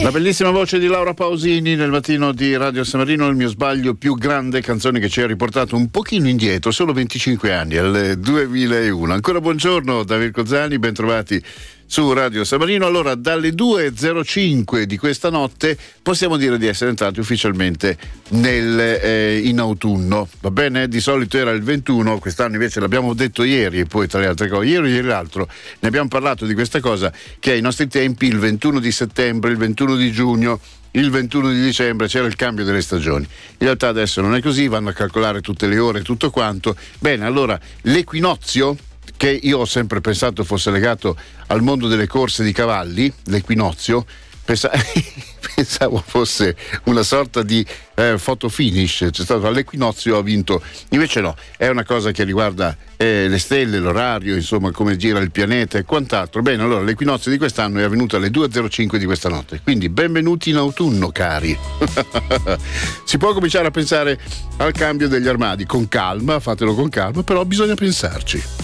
La bellissima voce di Laura Pausini nel mattino di Radio San Marino, Il mio sbaglio più grande, canzone che ci ha riportato un pochino indietro, solo 25 anni, al 2001. Ancora buongiorno da Mirko Zani, ben trovati su Radio San Marino. Allora, dalle 2.05 di questa notte possiamo dire di essere entrati ufficialmente in autunno, va bene? Di solito era il 21, quest'anno invece l'abbiamo detto ieri, e poi tra le altre cose, ieri l'altro ne abbiamo parlato di questa cosa, che ai nostri tempi il 21 di settembre, il 21 di giugno, il 21 di dicembre c'era il cambio delle stagioni. In realtà adesso non è così, vanno a calcolare tutte le ore, tutto quanto. Bene, allora l'equinozio, che io ho sempre pensato fosse legato al mondo delle corse di cavalli, l'equinozio, pensavo fosse una sorta di photo finish, c'è stato all'equinozio, ha vinto, invece no, è una cosa che riguarda le stelle, l'orario, insomma come gira il pianeta e quant'altro. Bene, allora l'equinozio di quest'anno è avvenuto alle 2.05 di questa notte, quindi benvenuti in autunno, cari. Si può cominciare a pensare al cambio degli armadi con calma, fatelo con calma, però bisogna pensarci.